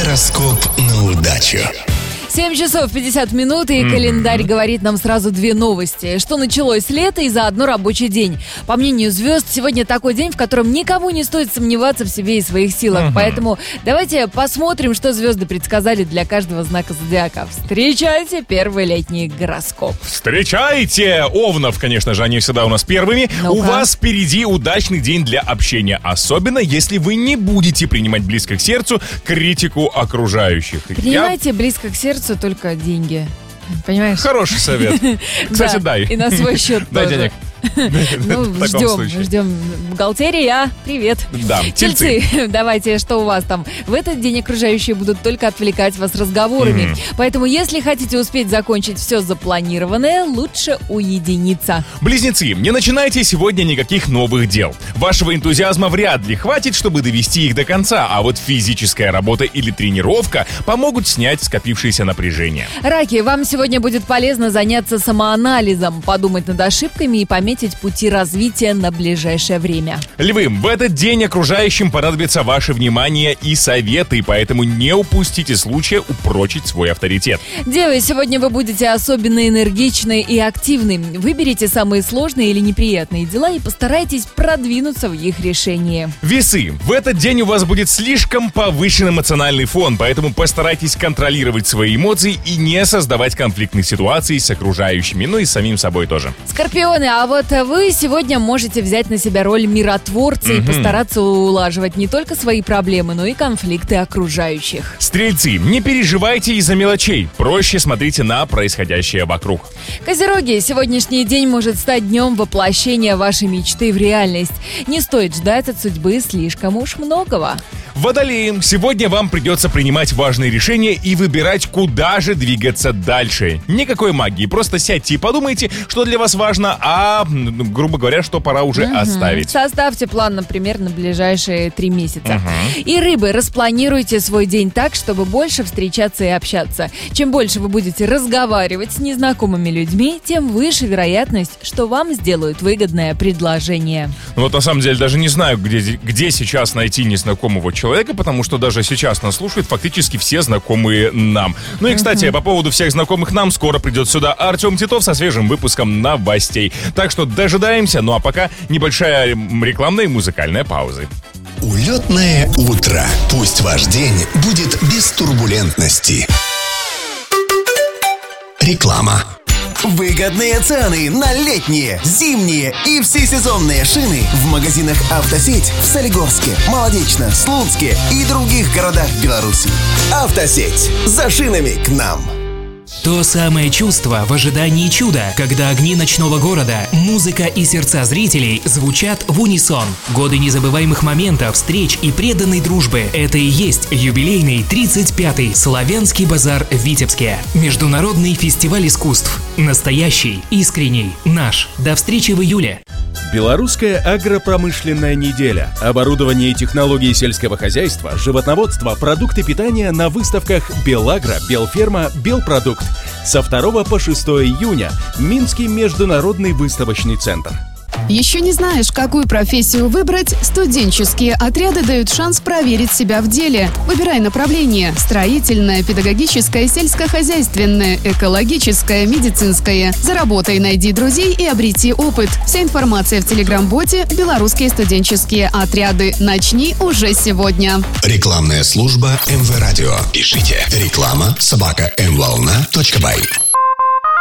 Гороскоп на удачу. 7 часов 50 минут, и календарь говорит нам сразу две новости. Что началось лето и заодно рабочий день. По мнению звезд, сегодня такой день, в котором никому не стоит сомневаться в себе и своих силах. Поэтому давайте посмотрим, что звезды предсказали для каждого знака зодиака. Встречайте первый летний гороскоп. Встречайте! Овнов, конечно же, они всегда у нас первыми. Ну-ка. У вас впереди удачный день для общения. Особенно, если вы не будете принимать близко к сердцу критику окружающих. Принимайте близко к сердцу только деньги. Понимаешь? Хороший совет. Кстати, дай. И на свой счет Дай тоже. денег. Ну, В таком случае. ждем. Бухгалтерия, привет. Да, Тельцы, давайте, что у вас там? В этот день окружающие будут только отвлекать вас разговорами. Поэтому, если хотите успеть закончить все запланированное, лучше уединиться. Близнецы, не начинайте сегодня никаких новых дел. Вашего энтузиазма вряд ли хватит, чтобы довести их до конца, а вот физическая работа или тренировка помогут снять скопившееся напряжение. Раки, вам сегодня будет полезно заняться самоанализом, подумать над ошибками и пометить пути развития на ближайшее время. Львы, в этот день окружающим понадобится ваше внимание и советы, поэтому не упустите случая упрочить свой авторитет. Девы, сегодня вы будете особенно энергичны и активны. Выберите самые сложные или неприятные дела и постарайтесь продвинуться в их решении. Весы, в этот день у вас будет слишком повышенный эмоциональный фон, поэтому постарайтесь контролировать свои эмоции и не создавать конфликтных ситуаций с окружающими, ну и с самим собой тоже. Скорпионы, а вот вы сегодня можете взять на себя роль миротворца и постараться улаживать не только свои проблемы, но и конфликты окружающих. Стрельцы, не переживайте из-за мелочей, проще смотрите на происходящее вокруг. Козероги, сегодняшний день может стать днем воплощения вашей мечты в реальность. Не стоит ждать от судьбы слишком уж многого. Водолеи, сегодня вам придется принимать важные решения и выбирать, куда же двигаться дальше. Никакой магии, просто сядьте и подумайте, что для вас важно, а, грубо говоря, что пора уже оставить. Составьте план, например, на ближайшие 3 месяца. И рыбы, распланируйте свой день так, чтобы больше встречаться и общаться. Чем больше вы будете разговаривать с незнакомыми людьми, тем выше вероятность, что вам сделают выгодное предложение. Ну вот на самом деле даже не знаю, где сейчас найти незнакомого человека, потому что даже сейчас нас слушают фактически все знакомые нам. Ну и, кстати, по поводу всех знакомых нам скоро придет сюда Артем Титов со свежим выпуском новостей. Так что дожидаемся, ну а пока небольшая рекламная и музыкальная пауза. Улетное утро. Пусть ваш день будет без турбулентности. Реклама. Выгодные цены на летние, зимние и всесезонные шины в магазинах «Автосеть» в Солигорске, Молодечно, Слуцке и других городах Беларуси. «Автосеть» за шинами к нам. То самое чувство в ожидании чуда, когда огни ночного города, музыка и сердца зрителей звучат в унисон. Годы незабываемых моментов, встреч и преданной дружбы – это и есть юбилейный 35-й Славянский базар в Витебске. Международный фестиваль искусств. Настоящий, искренний, наш. До встречи в июле. Белорусская агропромышленная неделя. Оборудование и технологии сельского хозяйства, животноводство, продукты питания на выставках «Белагро», «Белферма», «Белпродукт». Со 2 по 6 июня. Минский международный выставочный центр. Еще не знаешь, какую профессию выбрать? Студенческие отряды дают шанс проверить себя в деле. Выбирай направление: строительное, педагогическое, сельскохозяйственное, экологическое, медицинское. Заработай, найди друзей и обрети опыт. Вся информация в телеграм-боте «Белорусские студенческие отряды». Начни уже сегодня. Рекламная служба МВ Радио. Пишите реклама@mvolna.by.